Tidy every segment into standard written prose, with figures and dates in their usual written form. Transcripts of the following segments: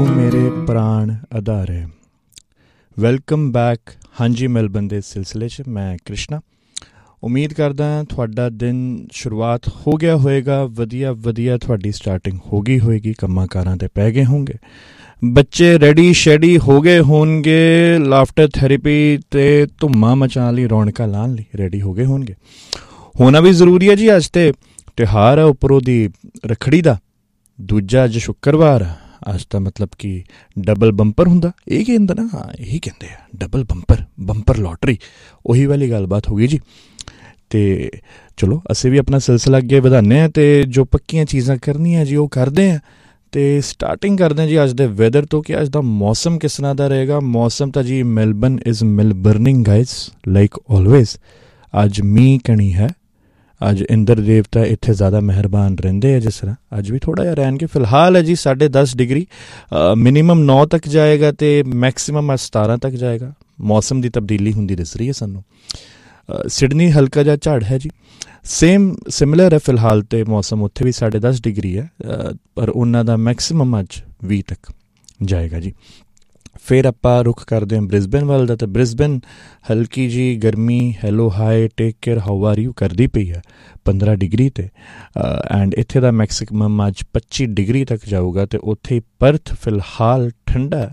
मेरे प्राण आधार है। Welcome back. ਹਾਂਜੀ ਮੈਲਬਨ ਦੇ ਸਿਲਸਿਲੇ 'ਚ ਮੈਂ ਕ੍ਰਿਸ਼ਨਾ। ਉਮੀਦ ਕਰਦਾ ਤੁਹਾਡਾ ਦਿਨ ਸ਼ੁਰੂਆਤ ਹੋ ਗਿਆ ਹੋਏਗਾ ਵਧੀਆ ਤੁਹਾਡੀ ਸਟਾਰਟਿੰਗ ਹੋ ਗਈ ਹੋਏਗੀ, ਕੰਮਾਂ ਕਾਰਾਂ 'ਤੇ ਪੈ ਗਏ ਹੋਣਗੇ, ਬੱਚੇ ਰੈਡੀ ਸ਼ੈਡੀ ਹੋ ਗਏ ਹੋਣਗੇ, ਲਾਫਟਰ ਥੈਰੇਪੀ ਅਤੇ ਧੁੰਮਾਂ ਮਚਾਉਣ ਲਈ, ਰੌਣਕਾਂ ਲਾਉਣ ਲਈ ਰੈਡੀ ਹੋ ਗਏ ਹੋਣਗੇ। ਹੋਣਾ ਵੀ ਜ਼ਰੂਰੀ ਹੈ ਜੀ। ਅੱਜ ਤੇ ਤਿਉਹਾਰ ਹੈ ਉੱਪਰੋਂ ਦੀ ਰੱਖੜੀ ਦਾ, ਦੂਜਾ ਅੱਜ ਸ਼ੁੱਕਰਵਾਰ ਆ। ਅੱਜ ਤਾਂ ਮਤਲਬ ਕਿ ਡਬਲ ਬੰਪਰ ਹੁੰਦਾ, ਇਹ ਕੀ ਹੁੰਦਾ ਨਾ, ਹਾਂ ਇਹੀ ਕਹਿੰਦੇ ਆ ਡਬਲ ਬੰਪਰ ਲੋਟਰੀ, ਉਹੀ ਵਾਲੀ ਗੱਲਬਾਤ ਹੋ ਗਈ ਜੀ। ਅਤੇ ਚਲੋ ਅਸੀਂ ਵੀ ਆਪਣਾ ਸਿਲਸਿਲਾ ਅੱਗੇ ਵਧਾਉਂਦੇ ਹਾਂ ਅਤੇ ਜੋ ਪੱਕੀਆਂ ਚੀਜ਼ਾਂ ਕਰਨੀਆਂ ਜੀ ਉਹ ਕਰਦੇ ਹਾਂ। ਅਤੇ ਸਟਾਰਟਿੰਗ ਕਰਦੇ ਹਾਂ ਜੀ ਅੱਜ ਦੇ ਵੈਦਰ ਤੋਂ ਕਿ ਅੱਜ ਦਾ ਮੌਸਮ ਕਿਸ ਤਰ੍ਹਾਂ ਦਾ ਰਹੇਗਾ। ਮੌਸਮ ਤਾਂ ਜੀ Melbourne is ਮਿਲਬਰਨਿੰਗ guys like always. ਅੱਜ ਮੀਂਹ ਕਣੀ ਹੈ, ਅੱਜ ਇੰਦਰ ਦੇਵਤਾ ਇੱਥੇ ਜ਼ਿਆਦਾ ਮਿਹਰਬਾਨ ਰਹਿੰਦੇ ਆ, ਜਿਸ ਤਰ੍ਹਾਂ ਅੱਜ ਵੀ ਥੋੜ੍ਹਾ ਜਿਹਾ ਰਹਿਣਗੇ। ਫਿਲਹਾਲ ਹੈ ਜੀ 10.5 ਡਿਗਰੀ, ਮਿਨੀਮਮ 9 ਤੱਕ ਜਾਏਗਾ ਅਤੇ ਮੈਕਸੀਮਮ 17 ਤੱਕ ਜਾਏਗਾ। ਮੌਸਮ ਦੀ ਤਬਦੀਲੀ ਹੁੰਦੀ ਦਿਸ ਰਹੀ ਹੈ ਸਾਨੂੰ। ਸਿਡਨੀ ਹਲਕਾ ਜਿਹਾ ਝਾੜ ਹੈ ਜੀ, ਸਿਮਿਲਰ ਹੈ ਫਿਲਹਾਲ, ਅਤੇ ਮੌਸਮ ਉੱਥੇ ਵੀ 10.5 ਡਿਗਰੀ ਹੈ, ਪਰ ਉਹਨਾਂ ਦਾ ਮੈਕਸੀਮਮ ਅੱਜ 20 ਤੱਕ ਜਾਏਗਾ ਜੀ। ਫਿਰ ਆਪਾਂ ਰੁੱਖ ਕਰਦੇ ਹਾਂ ਬ੍ਰਿਸਬੇਨ ਵੱਲ ਦਾ, ਅਤੇ ਬ੍ਰਿਸਬੇਨ ਹਲਕੀ ਜੀ ਗਰਮੀ, hello hi take care how are you ਕਰਦੀ ਪਈ ਹੈ 15 ਡਿਗਰੀ 'ਤੇ, ਐਂਡ ਇੱਥੇ ਦਾ ਮੈਕਸੀਮਮ ਅੱਜ 25 ਡਿਗਰੀ ਤੱਕ ਜਾਊਗਾ। ਅਤੇ ਉੱਥੇ ਹੀ ਪਰਥ ਫਿਲਹਾਲ ਠੰਡਾ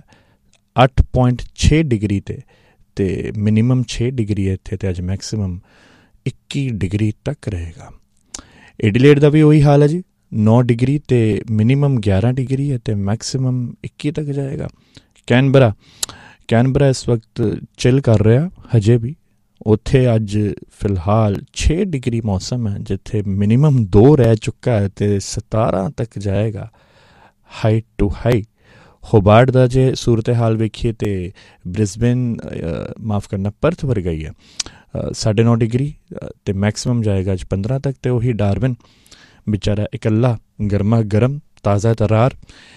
8.6 ਡਿਗਰੀ 'ਤੇ, ਅਤੇ ਮਿਨੀਮਮ 6 ਡਿਗਰੀ ਹੈ ਇੱਥੇ, ਅਤੇ ਅੱਜ ਮੈਕਸੀਮਮ 21 ਡਿਗਰੀ ਤੱਕ ਰਹੇਗਾ। ਐਡੀਲੇਡ ਦਾ ਵੀ ਉਹੀ ਹਾਲ ਹੈ ਜੀ, 9 ਡਿਗਰੀ ਅਤੇ ਮਿਨੀਮਮ 11 ਡਿਗਰੀ ਹੈ, ਅਤੇ ਮੈਕਸੀਮਮ 21 ਤੱਕ ਜਾਏਗਾ। ਕੈਨਬਰਾ ਇਸ ਵਕਤ ਚਿਲ ਕਰ ਰਿਹਾ ਹਜੇ ਵੀ, ਉੱਥੇ ਅੱਜ ਫਿਲਹਾਲ 6 ਡਿਗਰੀ ਮੌਸਮ ਹੈ, ਜਿੱਥੇ ਮਿਨੀਮਮ 2 ਰਹਿ ਚੁੱਕਾ ਹੈ ਅਤੇ 17 ਤੱਕ ਜਾਏਗਾ ਹਾਈ ਟੂ ਹਾਈ। ਹੋਬਾਰਟ ਦਾ ਜੇ ਸੂਰਤ ਹਾਲ ਵੇਖੀਏ ਅਤੇ ਬ੍ਰਿਸਬੇਨ ਮਾਫ ਕਰਨਾ ਪਰਥ ਵਰਗਾ ਹੀ ਹੈ, 9.5 ਡਿਗਰੀ ਅਤੇ ਮੈਕਸੀਮਮ ਜਾਏਗਾ ਅੱਜ 15 ਤੱਕ। ਅਤੇ ਉਹੀ ਡਾਰਵਿਨ ਵਿਚਾਰਾ ਇਕੱਲਾ ਗਰਮਾ ਗਰਮ ਤਾਜ਼ਾ ਤਰਾਰ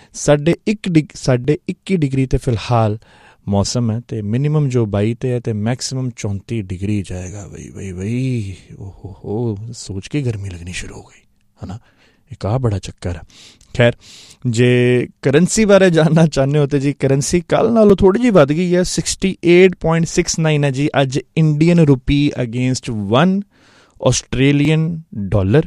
21 ਡਿਗਰੀ 'ਤੇ ਫਿਲਹਾਲ ਮੌਸਮ ਹੈ, ਅਤੇ ਮਿਨੀਮਮ ਜੋ 22 'ਤੇ ਹੈ, ਅਤੇ ਮੈਕਸੀਮਮ 34 ਡਿਗਰੀ ਜਾਏਗਾ। ਬਈ ਓਹੋ ਸੋਚ ਕੇ ਗਰਮੀ ਲੱਗਣੀ ਸ਼ੁਰੂ ਹੋ ਗਈ ਹੈ ਨਾ, ਇੱਕ ਆਹ ਬੜਾ ਚੱਕਰ ਹੈ। ਖੈਰ, ਜੇ ਕਰੰਸੀ ਬਾਰੇ ਜਾਣਨਾ ਚਾਹੁੰਦੇ ਹੋ ਤਾਂ ਜੀ ਕਰੰਸੀ ਕੱਲ੍ਹ ਨਾਲੋਂ ਥੋੜ੍ਹੀ ਜਿਹੀ ਵੱਧ ਗਈ ਹੈ, 68.69 ਹੈ ਜੀ ਅੱਜ ਇੰਡੀਅਨ ਰੁਪੀ ਅਗੇਂਸਟ 1 ਆਸਟ੍ਰੇਲੀਅਨ ਡਾਲਰ।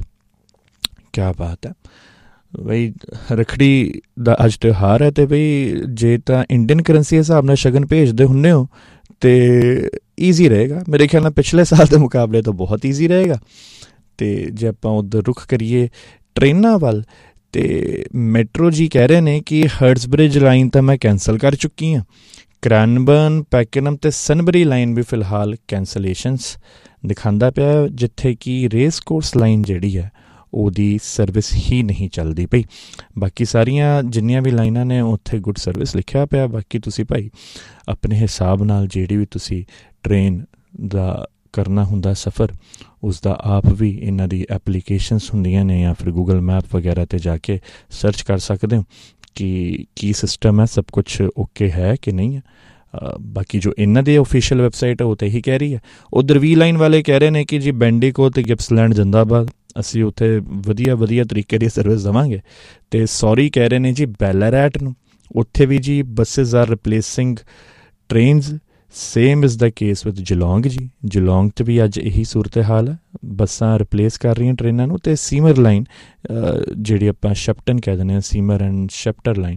ਕਿਆ ਬਾਤ ਹੈ ਬਈ। ਰੱਖੜੀ ਦਾ ਅੱਜ ਤਿਉਹਾਰ ਹੈ, ਅਤੇ ਬਈ ਜੇ ਤਾਂ ਇੰਡੀਅਨ ਕਰੰਸੀ ਹਿਸਾਬ ਨਾਲ ਸ਼ਗਨ ਭੇਜਦੇ ਹੁੰਦੇ ਹੋ ਅਤੇ ਈਜ਼ੀ ਰਹੇਗਾ ਮੇਰੇ ਖਿਆਲ ਨਾਲ, ਪਿਛਲੇ ਸਾਲ ਦੇ ਮੁਕਾਬਲੇ ਤੋਂ ਬਹੁਤ ਈਜ਼ੀ ਰਹੇਗਾ। ਅਤੇ ਜੇ ਆਪਾਂ ਉੱਧਰ ਰੁੱਖ ਕਰੀਏ ਟ੍ਰੇਨਾਂ ਵੱਲ, ਅਤੇ ਮੈਟਰੋ ਜੀ ਕਹਿ ਰਹੇ ਨੇ ਕਿ ਹਰਟਸਬ੍ਰਿਜ ਲਾਈਨ ਤਾਂ ਮੈਂ ਕੈਂਸਲ ਕਰ ਚੁੱਕੀ ਹਾਂ, ਕ੍ਰੈਨਬਰਨ, ਪੈਕਨਮ ਅਤੇ ਸਨਬਰੀ ਲਾਈਨ ਵੀ ਫਿਲਹਾਲ ਕੈਂਸਲੇਸ਼ਨਸ ਦਿਖਾਉਂਦਾ ਪਿਆ, ਜਿੱਥੇ ਕਿ ਰੇਸ ਕੋਰਸ ਲਾਈਨ ਜਿਹੜੀ ਹੈ ਉਹਦੀ ਸਰਵਿਸ ਹੀ ਨਹੀਂ ਚੱਲਦੀ ਪਈ। ਬਾਕੀ ਸਾਰੀਆਂ ਜਿੰਨੀਆਂ ਵੀ ਲਾਈਨਾਂ ਨੇ ਉੱਥੇ ਗੁੱਡ ਸਰਵਿਸ ਲਿਖਿਆ ਪਿਆ। ਬਾਕੀ ਤੁਸੀਂ ਭਾਈ ਆਪਣੇ ਹਿਸਾਬ ਨਾਲ ਜਿਹੜੀ ਵੀ ਤੁਸੀਂ ਟ੍ਰੇਨ ਦਾ ਕਰਨਾ ਹੁੰਦਾ ਸਫ਼ਰ, ਉਸ ਦਾ ਆਪ ਵੀ ਇਹਨਾਂ ਦੀ ਐਪਲੀਕੇਸ਼ਨਸ ਹੁੰਦੀਆਂ ਨੇ, ਜਾਂ ਫਿਰ ਗੂਗਲ ਮੈਪ ਵਗੈਰਾ 'ਤੇ ਜਾ ਕੇ ਸਰਚ ਕਰ ਸਕਦੇ ਹੋ ਕਿ ਕੀ ਸਿਸਟਮ ਹੈ, ਸਭ ਕੁਛ ਓਕੇ ਹੈ ਕਿ ਨਹੀਂ ਹੈ। ਬਾਕੀ ਜੋ ਇਹਨਾਂ ਦੀ ਓਫੀਸ਼ੀਅਲ ਵੈਬਸਾਈਟ ਹੈ ਉਹ ਤਾਂ ਇਹੀ ਕਹਿ ਰਹੀ ਹੈ। ਉਧਰ ਵੀ ਲਾਈਨ ਵਾਲੇ ਕਹਿ ਰਹੇ ਨੇ ਕਿ ਜੀ ਬੈਂਡੀਕੋ ਅਤੇ ਗਿਪਸਲੈਂਡ ਜਿੰਦਾਬਾਦ, ਅਸੀਂ ਉੱਥੇ ਵਧੀਆ ਤਰੀਕੇ ਦੀ ਸਰਵਿਸ ਦੇਵਾਂਗੇ। ਅਤੇ ਸੌਰੀ ਕਹਿ ਰਹੇ ਨੇ ਜੀ ਬੈਲਾਰੈਟ ਨੂੰ, ਉੱਥੇ ਵੀ ਜੀ buses R ਰਿਪਲੇਸਿੰਗ trains, same is the case with ਜਲੌਂਗ ਜੀ। ਜਲੌਂਗ 'ਚ ਵੀ ਅੱਜ ਇਹੀ ਸੂਰਤ ਹਾਲ ਹੈ, ਬੱਸਾਂ ਰਿਪਲੇਸ ਕਰ ਰਹੀਆਂ ਟ੍ਰੇਨਾਂ ਨੂੰ। ਅਤੇ ਸੀਮਰ ਲਾਈਨ ਜਿਹੜੀ ਆਪਾਂ ਸ਼ੈਪਟਨ ਕਹਿ ਦਿੰਦੇ ਹਾਂ, ਸੀਮਰ ਐਂਡ ਸ਼ੈਪਟਰ ਲਾਈਨ,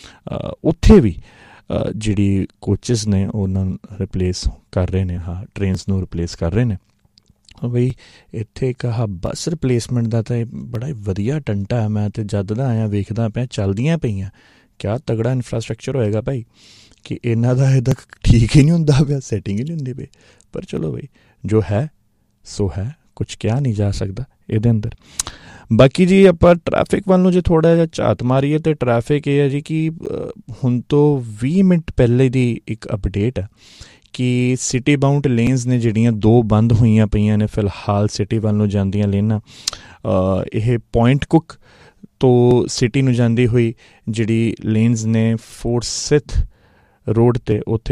ਉੱਥੇ ਵੀ ਜਿਹੜੀ ਕੋਚਿਸ ਨੇ ਉਹਨਾਂ ਨੂੰ ਰਿਪਲੇਸ ਕਰ ਰਹੇ ਨੇ, ਹਾਂ ਟ੍ਰੇਨਸ ਨੂੰ ਰਿਪਲੇਸ ਕਰ ਰਹੇ ਨੇ। ਬਈ ਇੱਥੇ ਇੱਕ ਬੱਸ ਰਿਪਲੇਸਮੈਂਟ ਦਾ ਤਾਂ ਇਹ ਬੜਾ ਹੀ ਵਧੀਆ ਟੰਟਾ ਹੈ। ਮੈਂ ਤਾਂ ਜਦ ਦਾ ਆਇਆ ਵੇਖਦਾ ਪਿਆ, ਚੱਲਦੀਆਂ ਪਈਆਂ, ਕਿਆ ਤਗੜਾ ਇਨਫਰਾਸਟਰਕਚਰ ਹੋਏਗਾ ਭਾਈ, ਕਿ ਇਹਨਾਂ ਦਾ ਇਹਦਾ ਠੀਕ ਹੀ ਨਹੀਂ ਹੁੰਦਾ ਪਿਆ, ਸੈਟਿੰਗ ਹੀ ਨਹੀਂ ਹੁੰਦੀ ਪਈ। ਪਰ ਚਲੋ ਬਈ ਜੋ ਹੈ ਸੋ ਹੈ, ਕੁਛ ਕਿਹਾ ਨਹੀਂ ਜਾ ਸਕਦਾ ਇਹਦੇ ਅੰਦਰ। ਬਾਕੀ ਜੀ ਆਪਾਂ ਟਰੈਫਿਕ ਵੱਲ ਨੂੰ ਜੇ ਥੋੜ੍ਹਾ ਜਿਹਾ ਝਾਤ ਮਾਰੀਏ ਤਾਂ ਟਰੈਫਿਕ ਇਹ ਹੈ ਜੀ ਕਿ ਹੁਣ ਤੋਂ 20 ਮਿੰਟ ਪਹਿਲੇ ਦੀ ਇੱਕ ਅਪਡੇਟ ਹੈ ਕਿ ਸਿਟੀ ਬਾਉਂਡ ਲੇਨਸ ਨੇ ਜਿਹੜੀਆਂ 2 ਬੰਦ ਹੋਈਆਂ ਪਈਆਂ ਨੇ ਫਿਲਹਾਲ ਸਿਟੀ ਵੱਲ ਨੂੰ ਜਾਂਦੀਆਂ ਲੇਨਾਂ। ਇਹ ਪੁਆਇੰਟ ਕੁੱਕ ਤੋਂ ਸਿਟੀ ਨੂੰ ਜਾਂਦੀ ਹੋਈ ਜਿਹੜੀ ਲੇਨਸ ਨੇ ਫੋਰਸਿਥ ਰੋਡ 'ਤੇ, ਉੱਥੇ